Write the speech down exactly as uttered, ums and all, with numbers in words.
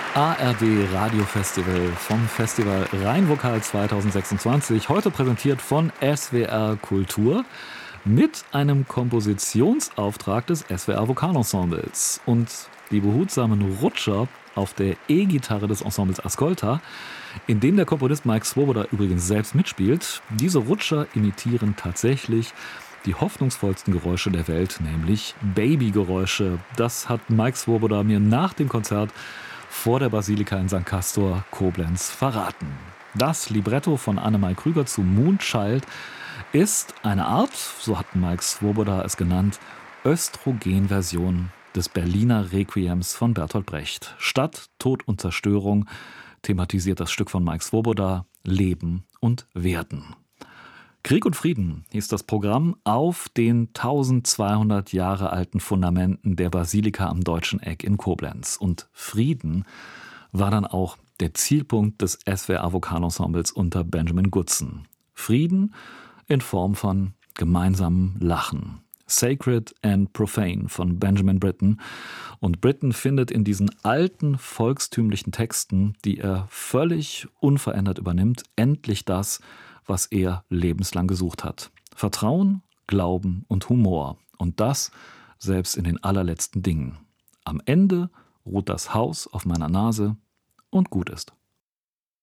A R D Radiofestival vom Festival Rheinvokal zweitausendsechsundzwanzig, heute präsentiert von S W R Kultur mit einem Kompositionsauftrag des S W R Vokalensembles. Und die behutsamen Rutscher auf der E-Gitarre des Ensembles Ascolta, in dem der Komponist Mike Swoboda übrigens selbst mitspielt, diese Rutscher imitieren tatsächlich die hoffnungsvollsten Geräusche der Welt, nämlich Babygeräusche. Das hat Mike Swoboda mir nach dem Konzert vor der Basilika in Sankt Castor, Koblenz, verraten. Das Libretto von Annemai Krüger zu Moonchild ist eine Art, so hat Mike Swoboda es genannt, Östrogen-Version des Berliner Requiems von Bertolt Brecht. Stadt, Tod und Zerstörung thematisiert das Stück von Mike Swoboda Leben und Werden. Krieg und Frieden hieß das Programm auf den eintausendzweihundert Jahre alten Fundamenten der Basilika am Deutschen Eck in Koblenz. Und Frieden war dann auch der Zielpunkt des S W R Vokalensembles unter Benjamin Goodson. Frieden in Form von gemeinsamem Lachen. Sacred and Profane von Benjamin Britten. Und Britten findet in diesen alten volkstümlichen Texten, die er völlig unverändert übernimmt, endlich das, was er lebenslang gesucht hat. Vertrauen, Glauben und Humor. Und das selbst in den allerletzten Dingen. Am Ende ruht das Haus auf meiner Nase und gut ist.